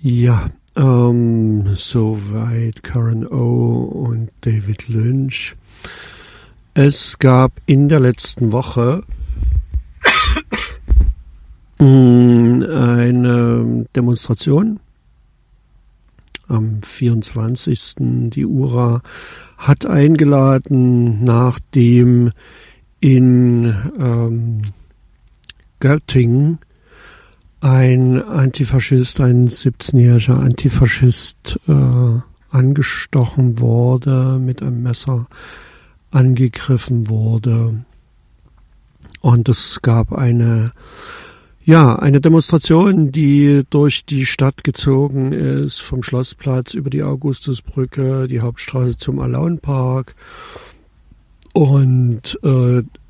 Ja, soweit Karen O und David Lynch. Es gab in der letzten Woche eine Demonstration am 24. Die URA hat eingeladen, nachdem in Göttingen ein Antifaschist, ein 17-jähriger Antifaschist angestochen wurde, mit einem Messer angegriffen wurde. Und es gab eine Demonstration, die durch die Stadt gezogen ist, vom Schlossplatz über die Augustusbrücke, die Hauptstraße zum Alaunpark. Und